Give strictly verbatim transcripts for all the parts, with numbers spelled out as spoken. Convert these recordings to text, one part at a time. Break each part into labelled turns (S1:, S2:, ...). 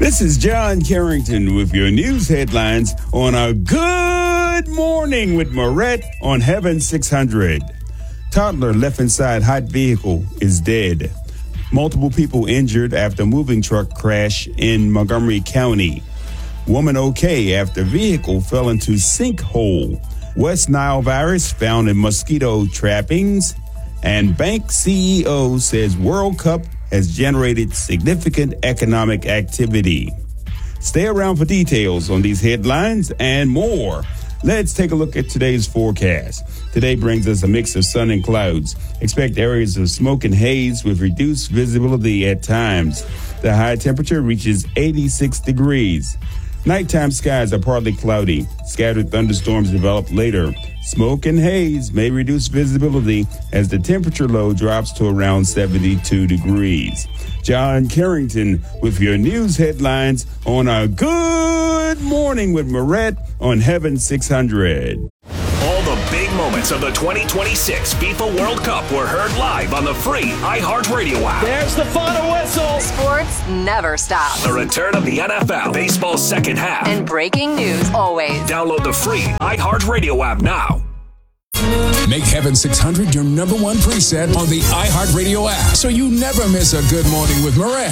S1: This is John Carrington with your news headlines on a Good Morning with Moret on Heaven six hundred. Toddler left inside hot vehicle is dead. Multiple people injured after moving truck crash in Montgomery County. Woman okay after vehicle fell into sinkhole. West Nile virus found in mosquito trappings. And bank C E O says World Cup has generated significant economic activity. Stay around for details on these headlines and more. Let's take a look at today's forecast. Today brings us a mix of sun and clouds. Expect areas of smoke and haze with reduced visibility at times. The high temperature reaches eighty-six degrees. Nighttime skies are partly cloudy. Scattered thunderstorms develop later. Smoke and haze may reduce visibility as the temperature low drops to around seventy-two degrees. John Carrington with your news headlines on a Good Morning with Moret on Heaven six hundred.
S2: All the big moments of the twenty twenty-six FIFA World Cup were heard live on the free iHeartRadio app.
S3: There's the final whistle.
S4: Sports never stop.
S2: The return of the N F L, baseball's second half.
S4: And breaking news always.
S2: Download the free iHeartRadio app now.
S5: Make Heaven six hundred your number one preset on the iHeartRadio app so you never miss a Good Morning with Moret.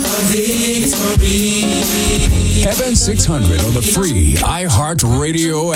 S5: Heaven six hundred on the free iHeartRadio app.